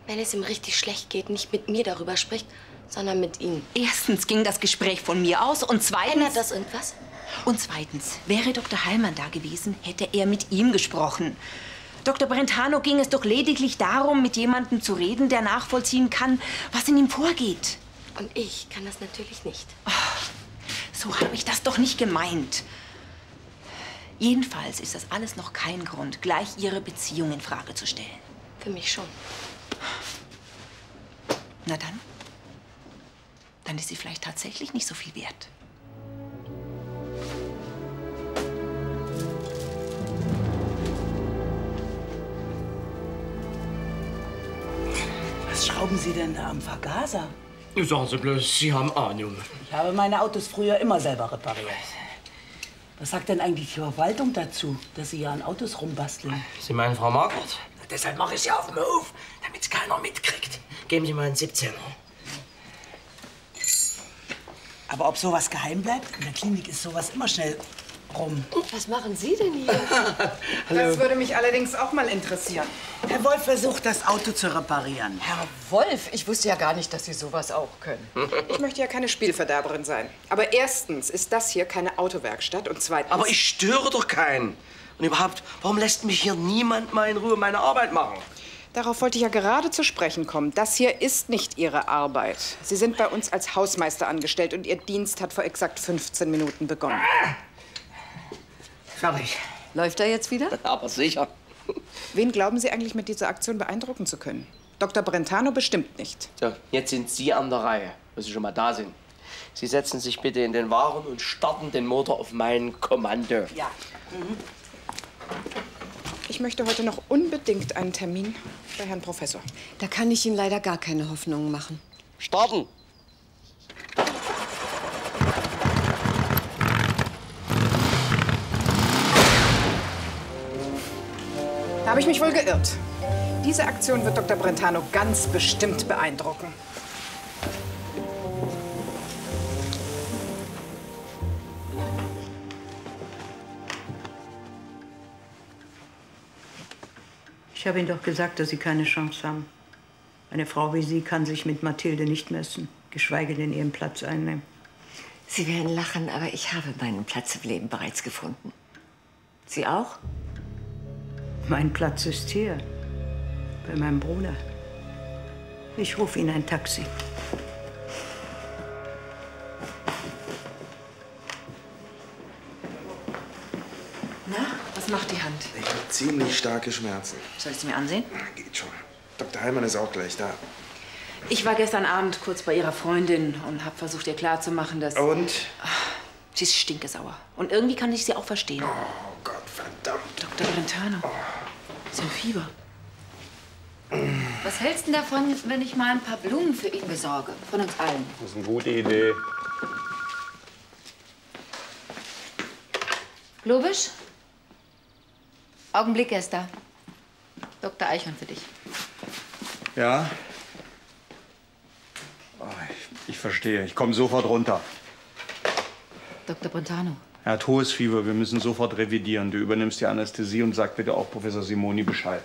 wenn es ihm richtig schlecht geht, nicht mit mir darüber spricht, sondern mit Ihnen? Erstens ging das Gespräch von mir aus und zweitens... Ändert das irgendwas? Und zweitens, wäre Dr. Heilmann da gewesen, hätte er mit ihm gesprochen. Dr. Brentano ging es doch lediglich darum, mit jemandem zu reden, der nachvollziehen kann, was in ihm vorgeht. Und ich kann das natürlich nicht. Oh, so habe ich das doch nicht gemeint. Jedenfalls ist das alles noch kein Grund, gleich Ihre Beziehung in Frage zu stellen. Für mich schon. Na dann. Dann ist sie vielleicht tatsächlich nicht so viel wert. Was schrauben Sie denn da am Vergaser? Sagen Sie bloß, Sie haben Ahnung. Ich habe meine Autos früher immer selber repariert. Was sagt denn eigentlich die Verwaltung dazu, dass Sie hier an Autos rumbasteln? Sie meinen Frau Margaret? Deshalb mache ich sie auf dem Hof, damit es keiner mitkriegt. Geben Sie mal einen 17er. Aber ob sowas geheim bleibt? In der Klinik ist sowas immer schnell rum. Was machen Sie denn hier? Das würde mich allerdings auch mal interessieren. Herr Wolf versucht, das Auto zu reparieren. Herr Wolf, ich wusste ja gar nicht, dass Sie sowas auch können. Ich möchte ja keine Spielverderberin sein. Aber erstens ist das hier keine Autowerkstatt und zweitens... Aber ich störe doch keinen. Und überhaupt, warum lässt mich hier niemand mal in Ruhe meine Arbeit machen? Darauf wollte ich ja gerade zu sprechen kommen. Das hier ist nicht Ihre Arbeit. Sie sind bei uns als Hausmeister angestellt und Ihr Dienst hat vor exakt 15 Minuten begonnen. Fertig. Läuft er jetzt wieder? Aber sicher. Wen glauben Sie eigentlich mit dieser Aktion beeindrucken zu können? Dr. Brentano bestimmt nicht. So, jetzt sind Sie an der Reihe, wenn Sie schon mal da sind. Sie setzen sich bitte in den Wagen und starten den Motor auf mein Kommando. Ja. Ich möchte heute noch unbedingt einen Termin bei Herrn Professor. Da kann ich Ihnen leider gar keine Hoffnungen machen. Starten! Da habe ich mich wohl geirrt. Diese Aktion wird Dr. Brentano ganz bestimmt beeindrucken. Ich habe Ihnen doch gesagt, dass Sie keine Chance haben. Eine Frau wie Sie kann sich mit Mathilde nicht messen, geschweige denn ihren Platz einnehmen. Sie werden lachen, aber ich habe meinen Platz im Leben bereits gefunden. Sie auch? Mein Platz ist hier, bei meinem Bruder. Ich rufe Ihnen ein Taxi. Na, was macht die Hand? Ich habe ziemlich starke Schmerzen. Soll ich sie mir ansehen? Geht schon. Dr. Heilmann ist auch gleich da. Ich war gestern Abend kurz bei ihrer Freundin und habe versucht, ihr klarzumachen, dass... Und? Sie ist stinkesauer. Und irgendwie kann ich sie auch verstehen. Oh Gott, verdammt. Dr. Brentano. Ist ein Fieber. Was hältst du denn davon, wenn ich mal ein paar Blumen für ihn besorge? Von uns allen. Das ist eine gute Idee. Globisch? Augenblick, Esther. Dr. Eichhorn für dich. Ja? Oh, ich verstehe. Ich komme sofort runter. Dr. Brentano. Er hat hohes Fieber. Wir müssen sofort revidieren. Du übernimmst die Anästhesie und sag bitte auch Professor Simoni Bescheid.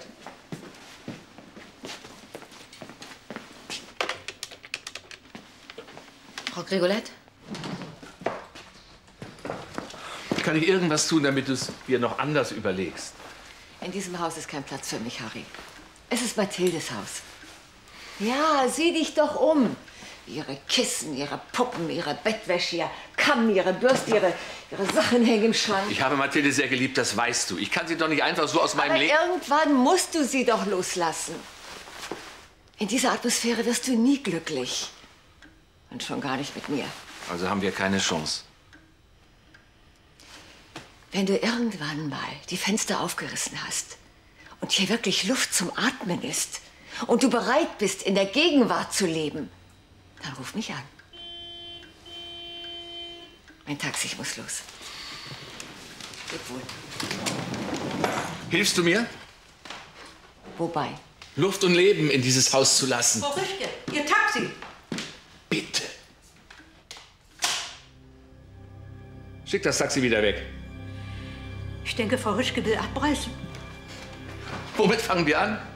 Frau Grigolette? Kann ich irgendwas tun, damit du es dir noch anders überlegst? In diesem Haus ist kein Platz für mich, Harry. Es ist Mathildes Haus. Ja, sieh dich doch um. Ihre Kissen, ihre Puppen, ihre Bettwäsche, ihr Kamm, ihre Bürste, ihre Sachen hängen im Schrank. Ich habe Mathilde sehr geliebt, das weißt du. Ich kann sie doch nicht einfach so aus meinem Leben... Aber irgendwann musst du sie doch loslassen. In dieser Atmosphäre wirst du nie glücklich. Und schon gar nicht mit mir. Also haben wir keine Chance. Wenn du irgendwann mal die Fenster aufgerissen hast und hier wirklich Luft zum Atmen ist und du bereit bist, in der Gegenwart zu leben, dann ruf mich an. Mein Taxi, ich muss los. Leb wohl. Hilfst du mir? Wobei? Luft und Leben in dieses Haus zu lassen. Frau Rischke, Ihr Taxi! Bitte. Schick das Taxi wieder weg. Ich denke, Frau Rischke will abreißen. Womit fangen wir an?